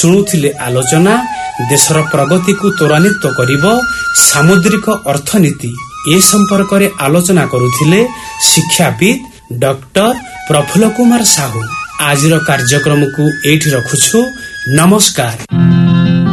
ଶୁଣୁଥିଲେ ଆଲୋଚନା ଦେଶର ପ୍ରଗତିକୁ ତ୍ୱରାନ୍ୱିତ କରିବ ସାମୁଦ୍ରିକ ଅର୍ଥନୀତି। ଏ ସମ୍ପର୍କରେ ଆଲୋଚନା କରୁଥିଲେ ଶିକ୍ଷାବିତ୍ ଡକ୍ଟର ପ୍ରଫୁଲ୍ଲ କୁମାର ସାହୁ। ଆଜିର କାର୍ଯ୍ୟକ୍ରମକୁ ଏଇଠି ରଖୁଛୁ। ନମସ୍କାର।